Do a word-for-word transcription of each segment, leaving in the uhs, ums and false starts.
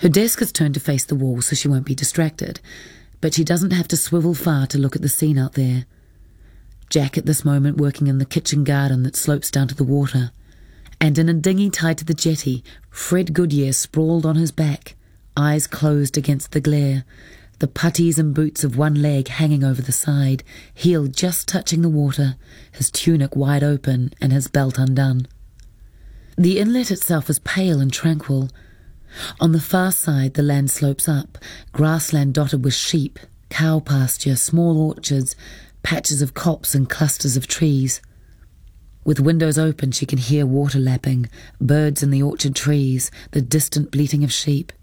Her desk is turned to face the wall so she won't be distracted, but she doesn't have to swivel far to look at the scene out there. Jack at this moment working in the kitchen garden that slopes down to the water, and in a dinghy tied to the jetty, Fred Goodyear sprawled on his back, eyes closed against the glare, the puttees and boots of one leg hanging over the side, heel just touching the water, his tunic wide open and his belt undone. The inlet itself is pale and tranquil. On the far side the land slopes up, grassland dotted with sheep, cow pasture, small orchards, patches of copse and clusters of trees. With windows open she can hear water lapping, birds in the orchard trees, the distant bleating of sheep.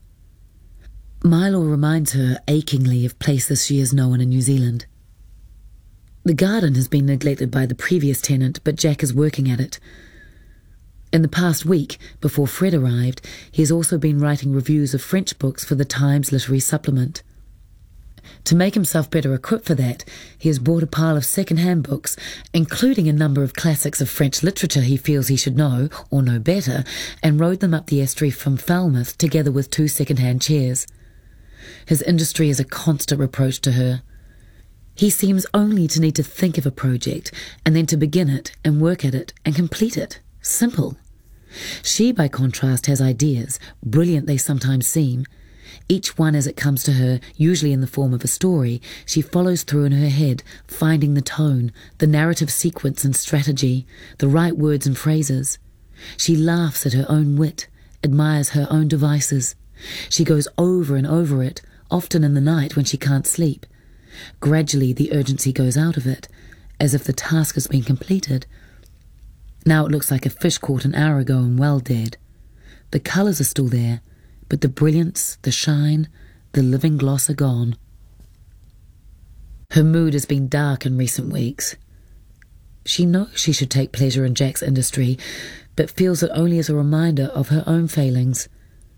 Milo reminds her achingly of places she has known in New Zealand. The garden has been neglected by the previous tenant, but Jack is working at it. In the past week, before Fred arrived, he has also been writing reviews of French books for the Times Literary Supplement. To make himself better equipped for that, he has bought a pile of second-hand books, including a number of classics of French literature he feels he should know, or know better, and rowed them up the estuary from Falmouth together with two second-hand chairs. His industry is a constant reproach to her. He seems only to need to think of a project, and then to begin it, and work at it, and complete it. Simple. She, by contrast, has ideas, brilliant they sometimes seem. Each one as it comes to her, usually in the form of a story, she follows through in her head, finding the tone, the narrative sequence and strategy, the right words and phrases. She laughs at her own wit, admires her own devices. She goes over and over it, often in the night when she can't sleep. Gradually the urgency goes out of it, as if the task has been completed. Now it looks like a fish caught an hour ago and well dead. The colours are still there, but the brilliance, the shine, the living gloss are gone. Her mood has been dark in recent weeks. She knows she should take pleasure in Jack's industry, but feels it only as a reminder of her own failings.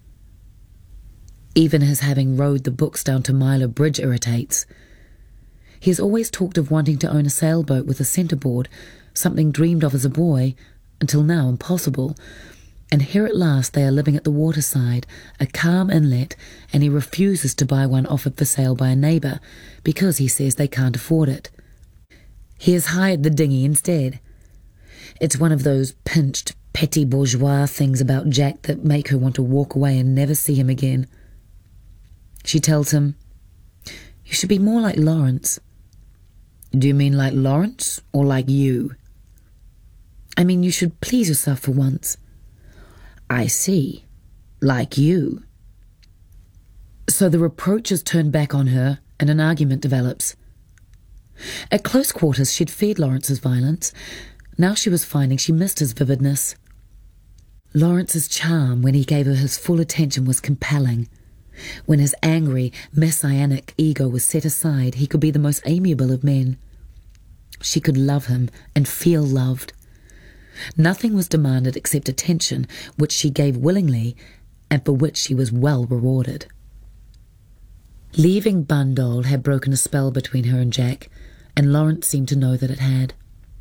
Even his having rowed the books down to Milo Bridge irritates. He has always talked of wanting to own a sailboat with a centreboard, something dreamed of as a boy, until now impossible. And here at last they are living at the waterside, a calm inlet, and he refuses to buy one offered for sale by a neighbour, because he says they can't afford it. He has hired the dinghy instead. It's one of those pinched, petty bourgeois things about Jack that make her want to walk away and never see him again. She tells him, "You should be more like Lawrence." "Do you mean like Lawrence, or like you?" "I mean you should please yourself for once." "I see. Like you." So the reproach is turned back on her, and an argument develops. At close quarters she'd feared Lawrence's violence. Now she was finding she missed his vividness. Lawrence's charm, when he gave her his full attention, was compelling. When his angry, messianic ego was set aside, he could be the most amiable of men. She could love him and feel loved. Nothing was demanded except attention, which she gave willingly, and for which she was well rewarded. Leaving Bundall had broken a spell between her and Jack, and Lawrence seemed to know that it had.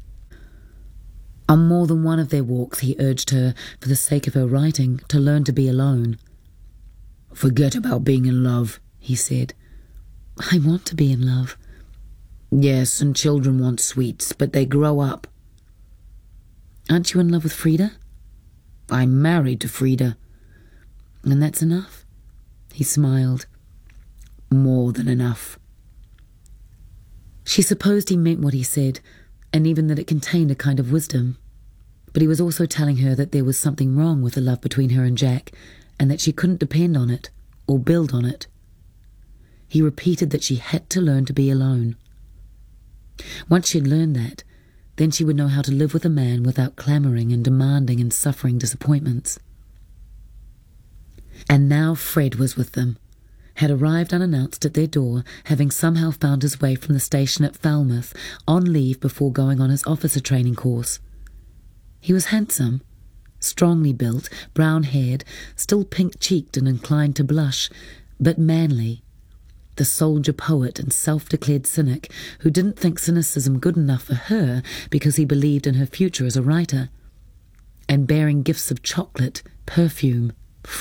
On more than one of their walks he urged her, for the sake of her writing, to learn to be alone. "Forget about being in love," he said. "I want to be in love." "Yes, and children want sweets, but they grow up." "Aren't you in love with Frida?" "I'm married to Frida." "And that's enough?" He smiled. "More than enough." She supposed he meant what he said, and even that it contained a kind of wisdom. But he was also telling her that there was something wrong with the love between her and Jack, and that she couldn't depend on it, or build on it. He repeated that she had to learn to be alone. Once she'd learned that, then she would know how to live with a man without clamouring and demanding and suffering disappointments. And now Fred was with them, had arrived unannounced at their door, having somehow found his way from the station at Falmouth, on leave before going on his officer training course. He was handsome, strongly built, brown-haired, still pink-cheeked and inclined to blush, but manly, the soldier-poet and self-declared cynic who didn't think cynicism good enough for her because he believed in her future as a writer, and bearing gifts of chocolate, perfume,